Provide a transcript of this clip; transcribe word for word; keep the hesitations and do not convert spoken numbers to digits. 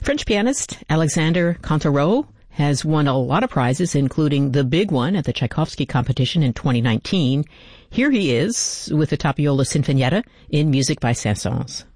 French pianist Alexandre Cantereau has won a lot of prizes, including the big one at the Tchaikovsky competition in twenty nineteen. Here he is with the Tapiola Sinfonietta in Music by Saint-Saëns.